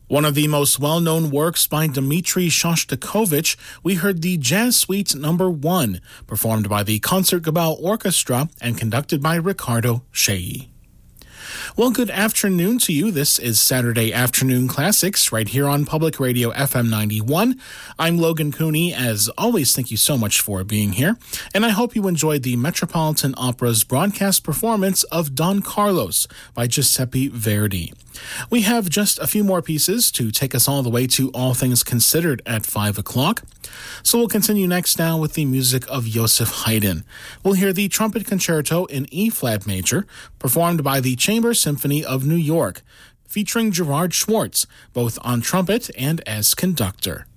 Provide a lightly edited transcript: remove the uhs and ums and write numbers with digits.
One of the most well-known works by Dmitri Shostakovich, we heard the Jazz Suite No. 1, performed by the Concertgebouw Orchestra and conducted by Ricardo Chailly. Well, good afternoon to you. This is Saturday Afternoon Classics right here on Public Radio FM 91. I'm Logan Cooney. As always, thank you so much for being here. And I hope you enjoyed the Metropolitan Opera's broadcast performance of Don Carlos by Giuseppe Verdi. We have just a few more pieces to take us all the way to All Things Considered at 5 o'clock. So we'll continue next now with the music of Joseph Haydn. We'll hear the Trumpet Concerto in E-flat major, performed by the Chamber Symphony of New York, featuring Gerard Schwartz, both on trumpet and as conductor.